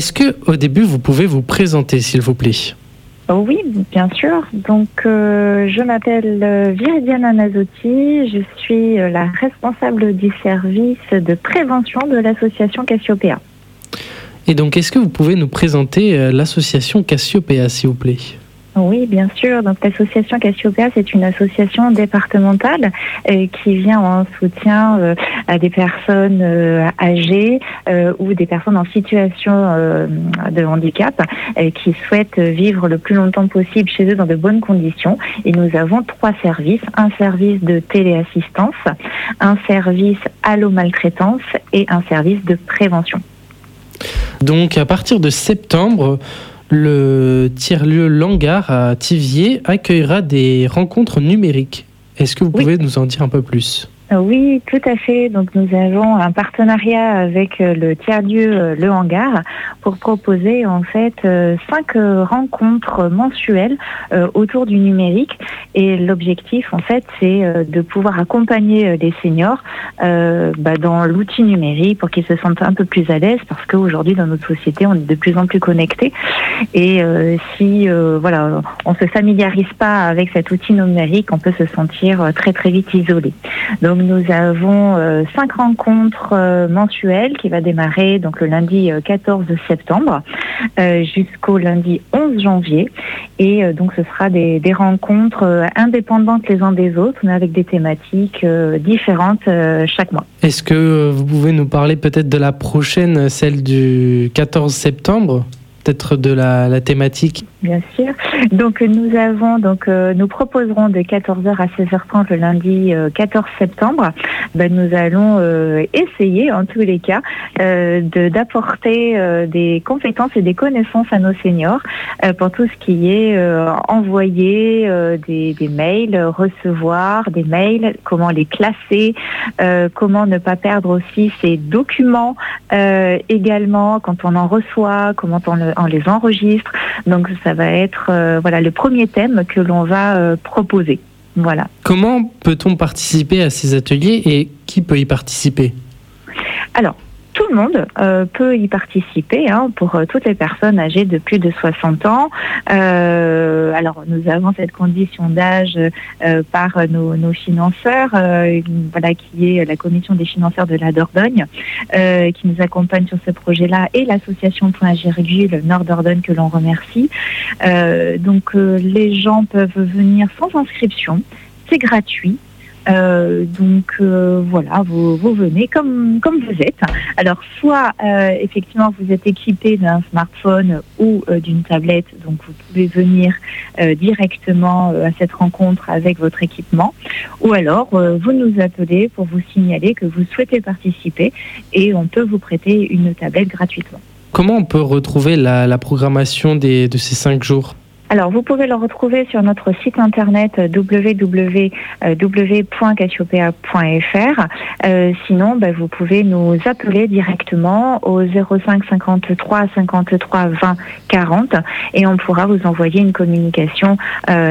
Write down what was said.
Est-ce que au début, vous pouvez vous présenter, s'il vous plaît ? Oui, bien sûr. Donc, je m'appelle Viridiana Nazotti. Je suis la responsable du service de prévention de l'association Cassiopéa. Et donc, est-ce que vous pouvez nous présenter l'association Cassiopéa, s'il vous plaît ? Oui, bien sûr. Donc, l'association Cassiopéa, c'est une association départementale qui vient en soutien à des personnes âgées ou des personnes en situation de handicap qui souhaitent vivre le plus longtemps possible chez eux dans de bonnes conditions. Et nous avons 3 services. Un service de téléassistance, un service allo-maltraitance et un service de prévention. Donc, à partir de septembre, le tiers-lieu Langar à Thiviers accueillera des rencontres numériques. Est-ce que vous pouvez nous en dire un peu plus ? Oui, tout à fait. Donc, nous avons un partenariat avec le tiers-lieu Le Hangar pour proposer en fait 5 rencontres mensuelles autour du numérique. Et l'objectif, en fait, c'est de pouvoir accompagner les seniors dans l'outil numérique pour qu'ils se sentent un peu plus à l'aise, parce qu'aujourd'hui, dans notre société, on est de plus en plus connectés. Et si on se familiarise pas avec cet outil numérique, on peut se sentir très très vite isolé. Donc nous avons 5 rencontres mensuelles qui va démarrer donc le lundi 14 septembre jusqu'au lundi 11 janvier. Et donc ce sera des rencontres indépendantes les uns des autres, mais avec des thématiques différentes chaque mois. Est-ce que vous pouvez nous parler peut-être de la prochaine, celle du 14 septembre ? Peut-être de la thématique. Bien sûr. Donc nous proposerons de 14h à 16h30 le lundi 14 septembre. Nous allons essayer en tous les cas d'apporter des compétences et des connaissances à nos seniors pour tout ce qui est envoyer des mails, recevoir des mails, comment les classer, comment ne pas perdre aussi ces documents également quand on en reçoit, comment on les enregistre. Donc ça va être le premier thème que l'on va proposer. Voilà. Comment peut-on participer à ces ateliers et qui peut y participer ? Alors, tout le monde peut y participer, pour toutes les personnes âgées de plus de 60 ans. Alors, nous avons cette condition d'âge par nos financeurs, qui est la commission des financeurs de la Dordogne, qui nous accompagne sur ce projet-là, et l'association Point Virgule Nord Dordogne que l'on remercie. Donc, les gens peuvent venir sans inscription, c'est gratuit. Vous venez comme vous êtes. Alors soit effectivement vous êtes équipé d'un smartphone ou d'une tablette, donc vous pouvez venir directement à cette rencontre avec votre équipement, ou alors vous nous appelez pour vous signaler que vous souhaitez participer et on peut vous prêter une tablette gratuitement. Comment on peut retrouver la programmation de ces 5 jours ? Alors, vous pouvez le retrouver sur notre site internet www.cassiopea.fr. Sinon, vous pouvez nous appeler directement au 05 53 53 20 40 et on pourra vous envoyer une communication